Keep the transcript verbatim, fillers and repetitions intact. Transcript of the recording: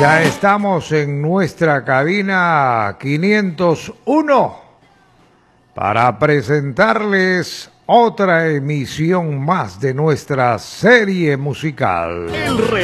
Ya estamos en nuestra cabina quinientos uno para presentarles otra emisión más de nuestra serie musical.